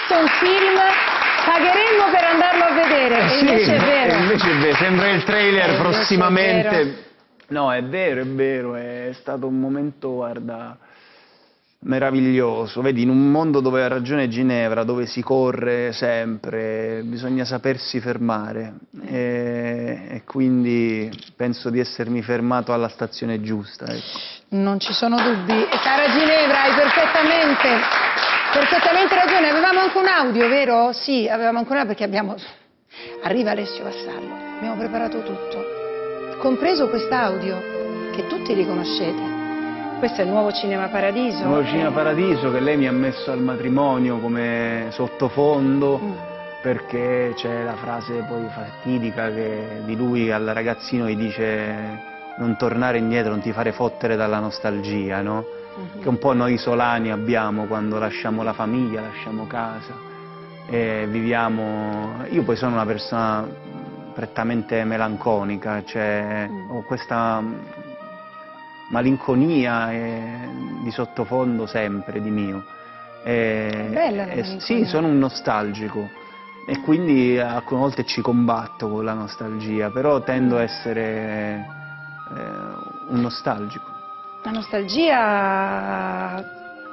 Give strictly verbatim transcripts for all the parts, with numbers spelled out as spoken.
visto un film, pagheremmo per andarlo a vedere, e sì, invece è vero. Invece è vero, sembra il trailer Eh, prossimamente. è vero. No, è vero, è vero, è stato un momento, guarda, meraviglioso. Vedi, in un mondo dove ha ragione Ginevra, dove si corre sempre, bisogna sapersi fermare. E, e quindi penso di essermi fermato alla stazione giusta, ecco. Non ci sono dubbi. Cara Ginevra, hai perfettamente, perfettamente ragione. Avevamo anche un audio, vero? Sì, avevamo anche un audio perché abbiamo... Arriva Alessio Vassallo, abbiamo preparato tutto, compreso quest'audio che tutti riconoscete. Questo è il nuovo Cinema Paradiso. Il nuovo Cinema Paradiso che lei mi ha messo al matrimonio come sottofondo, mm. perché c'è la frase poi fatidica che di lui al ragazzino gli dice non tornare indietro, non ti fare fottere dalla nostalgia, no? Mm-hmm. Che un po' noi isolani abbiamo quando lasciamo la famiglia, lasciamo casa e viviamo... Io poi sono una persona prettamente melanconica, cioè mm. ho questa malinconia e di sottofondo sempre, di mio. E, bella la e, sì, sono un nostalgico e quindi alcune volte ci combatto con la nostalgia, però tendo a essere eh, un nostalgico. La nostalgia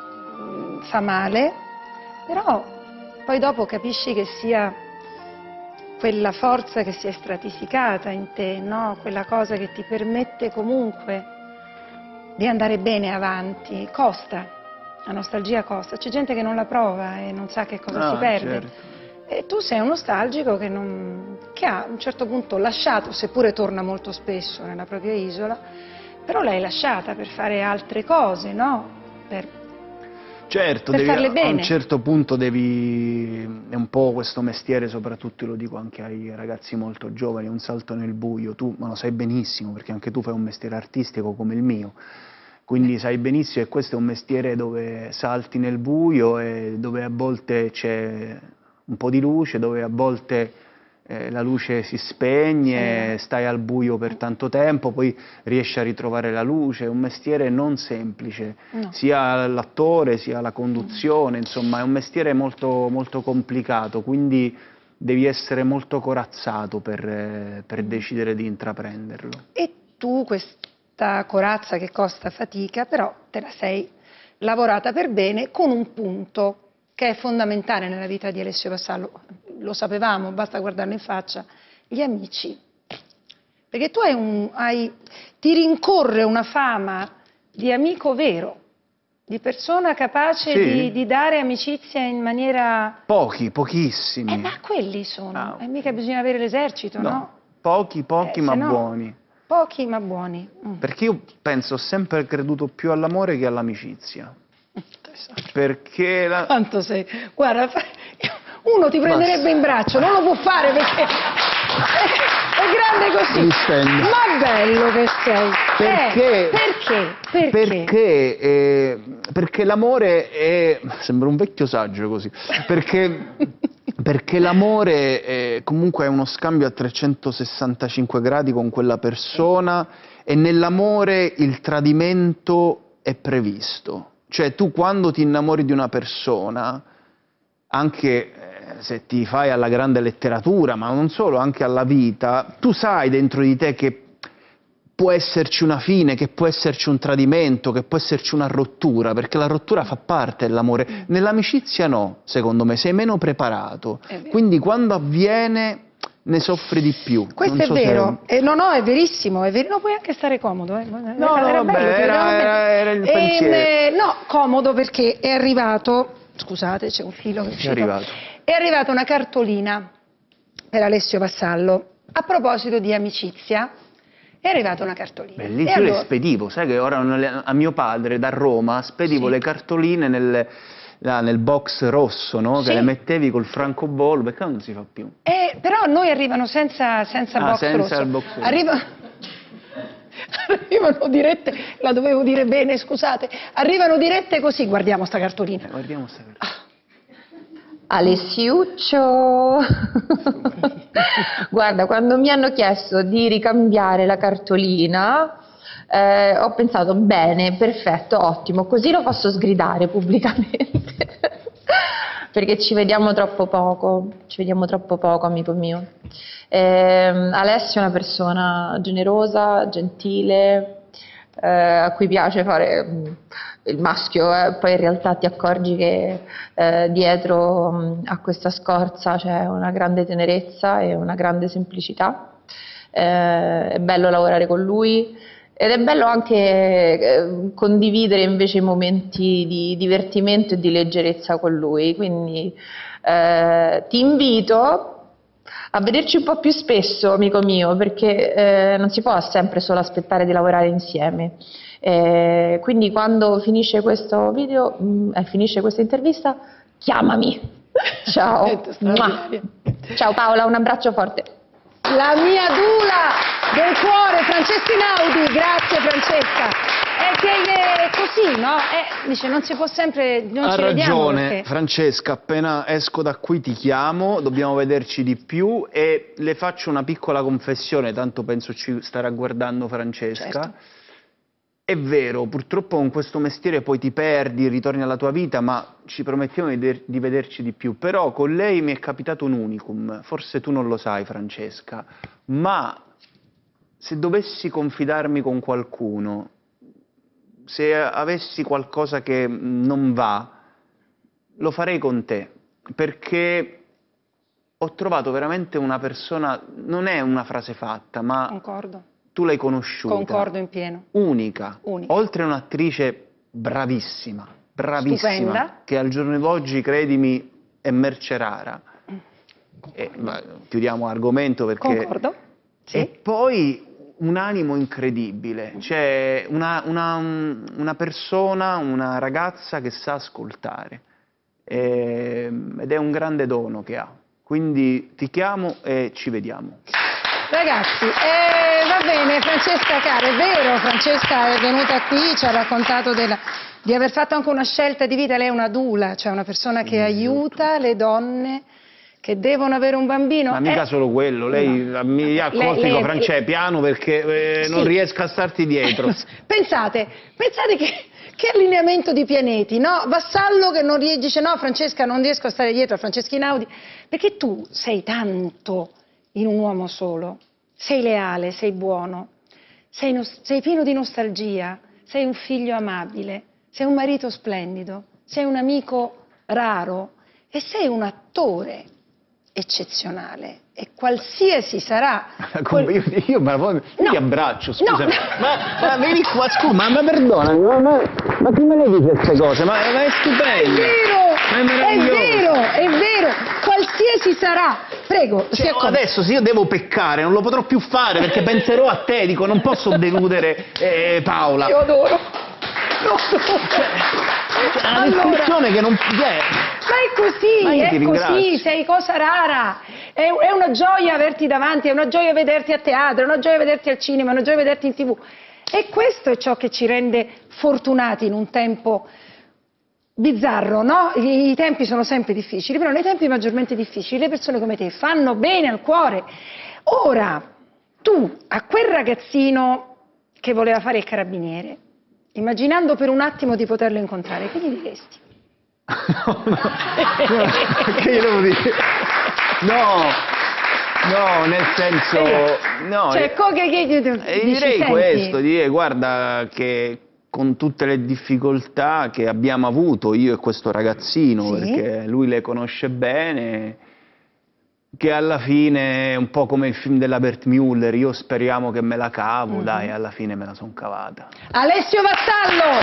fa male, però poi dopo capisci che sia quella forza che si è stratificata in te, no? Quella cosa che ti permette comunque di andare bene avanti. Costa, la nostalgia costa, c'è gente che non la prova e non sa che cosa ah, si perde. Certo. E tu sei un nostalgico che, non, che ha a un certo punto lasciato, seppure torna molto spesso nella propria isola, però l'hai lasciata per fare altre cose, no? Per, certo, per devi, farle bene. A un certo punto devi, è un po' questo mestiere, soprattutto lo dico anche ai ragazzi molto giovani, un salto nel buio, tu ma lo sai benissimo perché anche tu fai un mestiere artistico come il mio, quindi sai benissimo che questo è un mestiere dove salti nel buio e dove a volte c'è un po' di luce, dove a volte eh, la luce si spegne, sì. Stai al buio per tanto tempo, poi riesci a ritrovare la luce, è un mestiere non semplice, no. Sia l'attore sia la conduzione, insomma è un mestiere molto, molto complicato, quindi devi essere molto corazzato per, per decidere di intraprenderlo. E tu questa corazza che costa fatica, però te la sei lavorata per bene con un punto che è fondamentale nella vita di Alessio Vassallo, lo sapevamo, basta guardarlo in faccia, gli amici. Perché tu hai un, hai, ti rincorre una fama di amico vero, di persona capace sì. di, di dare amicizia in maniera... Pochi, pochissimi. Eh, ma quelli sono, ah. e mica bisogna avere l'esercito, no? no? Pochi, pochi, eh, ma no, buoni. Pochi, ma buoni. Mm. Perché io penso, ho sempre creduto più all'amore che all'amicizia. Perché la... Quanto sei? Guarda, uno ti prenderebbe Basta. in braccio, non lo può fare perché è, è grande così. Ma bello che sei. Perché? Eh, perché? Perché? Perché, eh, perché l'amore è... Sembra un vecchio saggio così. Perché, perché l'amore è, comunque è uno scambio a trecentosessantacinque gradi con quella persona e nell'amore il tradimento è previsto. Cioè tu quando ti innamori di una persona, anche eh, se ti fai alla grande letteratura, ma non solo, anche alla vita, tu sai dentro di te che può esserci una fine, che può esserci un tradimento, che può esserci una rottura, perché la rottura fa parte dell'amore. Nell'amicizia no, secondo me, sei meno preparato. Quindi quando avviene ne soffri di più. Questo non è so vero, se... eh, no no è verissimo, è vero, no, puoi anche stare comodo. Eh. No, era, no, vabbè, bello, era, era, era il pensiero. E, no, comodo perché è arrivato, scusate c'è un filo che è arrivato. È arrivata una cartolina per Alessio Vassallo, a proposito di amicizia, è arrivata una cartolina. Bellissimo, io allora... le spedivo, sai che ora a mio padre da Roma spedivo sì. le cartoline nel... Là, nel box rosso, no? Sì. Che le mettevi col francobollo, perché non si fa più? Eh, però a noi arrivano senza, senza ah, box senza rosso. Il box rosso. Arriva... arrivano dirette, la dovevo dire bene, scusate, arrivano dirette così, guardiamo sta cartolina. Eh, guardiamo sta cartolina. Ah. Alessiuccio, guarda, quando mi hanno chiesto di ricambiare la cartolina, Eh, ho pensato bene, perfetto, ottimo, così lo posso sgridare pubblicamente. perché ci vediamo troppo poco, ci vediamo troppo poco, amico mio. Eh, Alessio è una persona generosa, gentile, eh, a cui piace fare mh, il maschio, eh, poi in realtà ti accorgi che eh, dietro mh, a questa scorza c'è una grande tenerezza e una grande semplicità. Eh, è bello lavorare con lui ed è bello anche eh, condividere invece i momenti di divertimento e di leggerezza con lui, quindi eh, ti invito a vederci un po' più spesso, amico mio, perché eh, non si può sempre solo aspettare di lavorare insieme. Eh, quindi quando finisce questo video, mh, eh, finisce questa intervista, chiamami. Ciao. Ciao Paola, un abbraccio forte. La mia dula del cuore, Francesca Inaudi, grazie Francesca. È che è così, no? Eh, dice, non si può sempre, non ha ci vediamo ragione perché... Francesca, appena esco da qui ti chiamo, dobbiamo vederci di più e le faccio una piccola confessione, tanto penso ci starà guardando Francesca. Certo. È vero, purtroppo con questo mestiere poi ti perdi, ritorni alla tua vita, ma ci promettiamo di, di vederci di più. Però con lei mi è capitato un unicum, forse tu non lo sai Francesca, ma se dovessi confidarmi con qualcuno, se avessi qualcosa che non va, lo farei con te, perché ho trovato veramente una persona, non è una frase fatta, ma... Concordo. Tu l'hai conosciuta. Concordo in pieno. Unica. Unica. Oltre a un'attrice bravissima, bravissima. Stupenda. Che al giorno d'oggi, credimi, è merce rara. E, ma, chiudiamo argomento perché... Concordo. Sì. E poi un animo incredibile. C'è una, una, una persona, una ragazza che sa ascoltare. E, ed è un grande dono che ha. Quindi ti chiamo e ci vediamo. Ragazzi, eh, va bene, Francesca cara, è vero, Francesca è venuta qui, ci ha raccontato della, di aver fatto anche una scelta di vita, lei è una doula, cioè una persona che aiuta le donne che devono avere un bambino. Ma mica eh, solo quello, lei no. mi accorti, lei, dico, Francesca, piano perché eh, sì. non riesco a starti dietro. Pensate, pensate che, che allineamento di pianeti, no? Vassallo che non riesce, dice no Francesca non riesco a stare dietro a Francesca Inaudi, perché tu sei tanto in un uomo solo, sei leale, sei buono, sei, sei pieno di nostalgia, sei un figlio amabile, sei un marito splendido, sei un amico raro e sei un attore eccezionale e qualsiasi sarà quel... io, io ma poi no. ti abbraccio, scusa, no. ma, ma vieni qua, scusa, ma, ma perdona, ma, ma, ma chi me le dice queste cose? Ma, ma è stupendo! È vero, ma è, è vero, è vero, qualsiasi sarà, prego, cioè, adesso se io devo peccare non lo potrò più fare perché penserò a te, dico non posso deludere eh, Paola. Io adoro. No. Cioè, è una Allora, descrizione che non... Eh. Ma è così, è così, sei cosa rara, è, è una gioia averti davanti, è una gioia vederti a teatro, è una gioia vederti al cinema, è una gioia vederti in tv. E questo è ciò che ci rende fortunati in un tempo bizzarro, no? I, I tempi sono sempre difficili, però nei tempi maggiormente difficili le persone come te fanno bene al cuore. Ora, tu a quel ragazzino che voleva fare il carabiniere, immaginando per un attimo di poterlo incontrare, che gli diresti? no, no, no, che io devo dire? No, no, nel senso, no, cioè, che, che, che, eh, dici, direi senti? questo, direi guarda che con tutte le difficoltà che abbiamo avuto io e questo ragazzino, sì? perché lui le conosce bene, che alla fine è un po' come il film della Bert Müller, io speriamo che me la cavo, mm-hmm. dai, alla fine me la son cavata. Alessio Vassallo!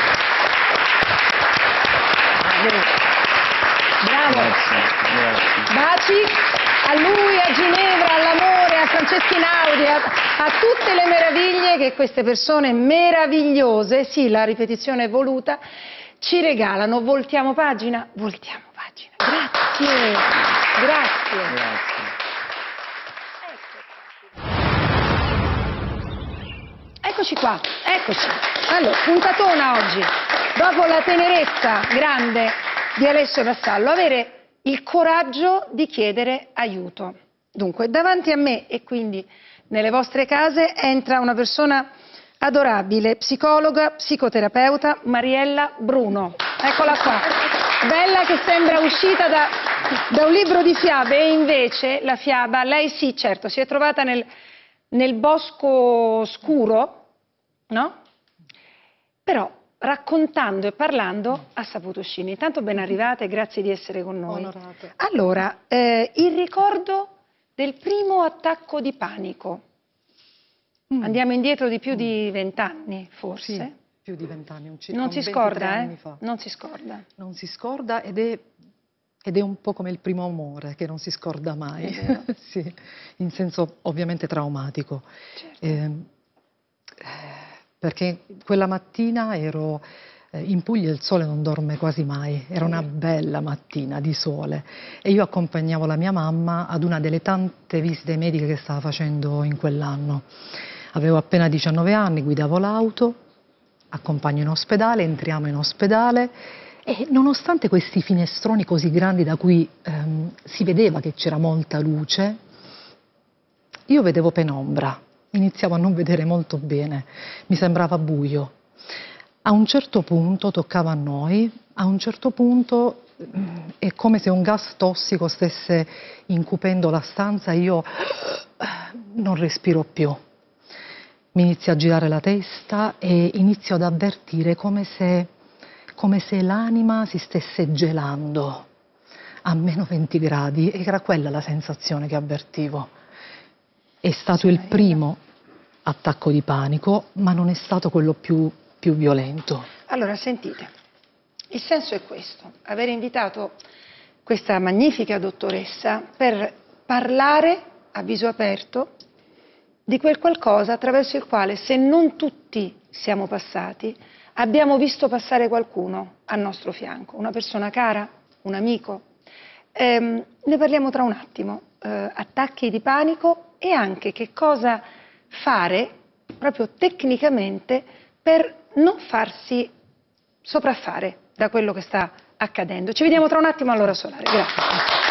Bravo! Grazie, grazie. Baci a lui, a Ginevra, all'amore, a Francesca Inaudi, a, a tutte le meraviglie che queste persone meravigliose, sì, la ripetizione è voluta, ci regalano. Voltiamo pagina? Voltiamo pagina. Grazie, grazie. Grazie. Eccoci qua, eccoci. Allora, puntatona oggi. Dopo la tenerezza grande di Alessio Vassallo, avere il coraggio di chiedere aiuto. Dunque, davanti a me e quindi nelle vostre case entra una persona adorabile, psicologa, psicoterapeuta, Mariella Bruno. Eccola qua. Bella che sembra uscita da, da un libro di fiabe e invece la fiaba, lei sì, certo, si è trovata nel, nel bosco scuro, no? Però raccontando e parlando ha saputo uscire. Intanto ben arrivate, grazie di essere con noi. Onorate. Allora, eh, il ricordo del primo attacco di panico. Mm. Andiamo indietro di più mm. di vent'anni, forse. Sì, più di vent'anni, un circa Non si un scorda, anni eh? fa. Non si scorda. Non si scorda ed è, ed è un po' come il primo amore, che non si scorda mai. Sì, in senso ovviamente traumatico. Certo. Eh, perché quella mattina ero eh, in Puglia, il sole non dorme quasi mai, era una bella mattina di sole e io accompagnavo la mia mamma ad una delle tante visite mediche che stava facendo in quell'anno. Avevo appena diciannove anni, guidavo l'auto, accompagno in ospedale, entriamo in ospedale e nonostante questi finestroni così grandi da cui ehm, si vedeva che c'era molta luce, io vedevo penombra. Iniziavo a non vedere molto bene, mi sembrava buio. A un certo punto toccava a noi, a un certo punto è come se un gas tossico stesse incupendo la stanza e io non respiro più. Mi inizia a girare la testa e inizio ad avvertire come se, come se l'anima si stesse gelando a meno venti gradi, e era quella la sensazione che avvertivo. È stato il primo attacco di panico, ma non è stato quello più, più violento. Allora, sentite, il senso è questo: aver invitato questa magnifica dottoressa per parlare a viso aperto di quel qualcosa attraverso il quale, se non tutti siamo passati, abbiamo visto passare qualcuno al nostro fianco, una persona cara, un amico. Ehm, ne parliamo tra un attimo, eh, attacchi di panico e anche che cosa fare proprio tecnicamente per non farsi sopraffare da quello che sta accadendo. Ci vediamo tra un attimo all'Ora Solare. Grazie.